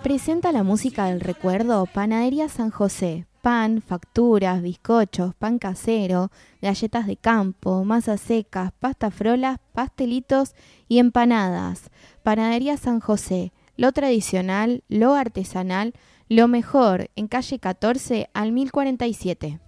Presenta la música del recuerdo Panadería San José. Pan, facturas, bizcochos, pan casero, galletas de campo, masas secas, pasta frolas, pastelitos y empanadas. Panadería San José. Lo tradicional, lo artesanal, lo mejor, en calle 14 al 1047.